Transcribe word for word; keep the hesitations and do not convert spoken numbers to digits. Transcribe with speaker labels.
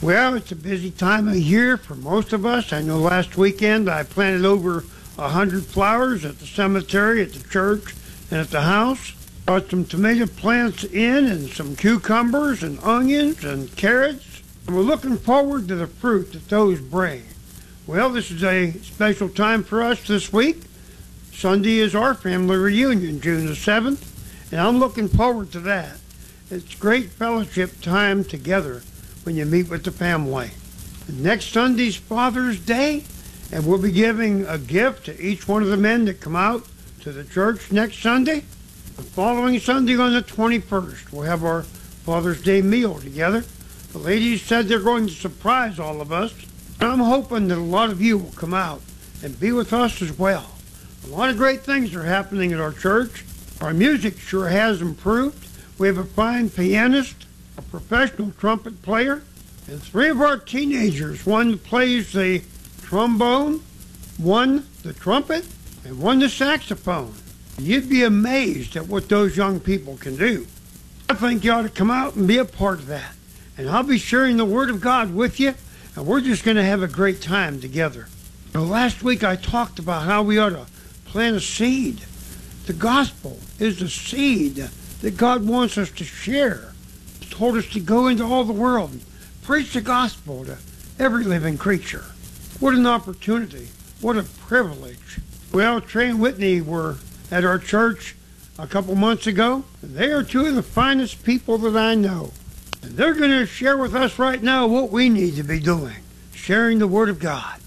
Speaker 1: Well, it's a busy time of year for most of us. I know last weekend I planted over a hundred flowers at the cemetery, at the church, and at the house. Brought some tomato plants in and some cucumbers and onions and carrots. And we're looking forward to the fruit that those bring. Well, this is a special time for us this week. Sunday is our family reunion, June the seventh, and I'm looking forward to that. It's great fellowship time together when you meet with the family. And next Sunday's Father's Day, and we'll be giving a gift to each one of the men that come out to the church next Sunday. The following Sunday on the twenty-first, we'll have our Father's Day meal together. The ladies said they're going to surprise all of us. I'm hoping that a lot of you will come out and be with us as well. A lot of great things are happening at our church. Our music sure has improved. We have a fine pianist, a professional trumpet player, and three of our teenagers, one plays the trombone, one the trumpet, and one the saxophone. You'd be amazed at what those young people can do. I think you ought to come out and be a part of that. And I'll be sharing the Word of God with you, and we're just going to have a great time together. Now, last week I talked about how we ought to plant a seed. The gospel is the seed that God wants us to share. He told us to go into all the world and preach the gospel to every living creature. What an opportunity. What a privilege. Well, Trey and Whitney were at our church a couple months ago, and they are two of the finest people that I know. And they're going to share with us right now what we need to be doing, sharing the Word of God.